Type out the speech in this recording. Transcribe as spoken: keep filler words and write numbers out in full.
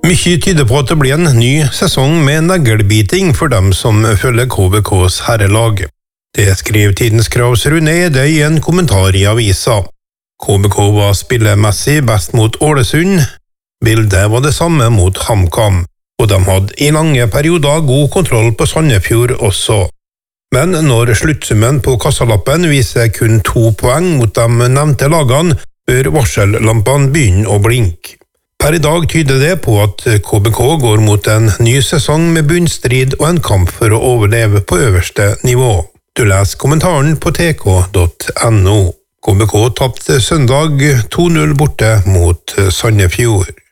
Mye tyder på at det blir en ny sesong med neglbiting for dem som følger K B K's herrelag. Det skriver Tidens Kravs Rune Edøy i en kommentar i avisa. K B K var spillemessig best mot Ålesund. Bildet var det samme mot HamKam, og de hadde i lange perioder god kontroll på Sandefjord også. Men når sluttsummen på kassalappen viser kun to poeng mot de nevnte lagene, bør varsellampene begynne å blinke. Per i dag tyder det på at K B K går mot en ny sesong med bunnstrid og en kamp for å overleve på øverste nivå. Du leser kommentaren på t k punktum n o. K B K tapte søndag to null borte mot Sandefjord.